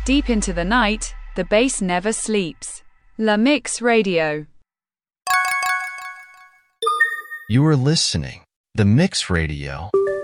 Deep into the night, the bass never sleeps. La Mix Radio. You are listening. The Mix Radio.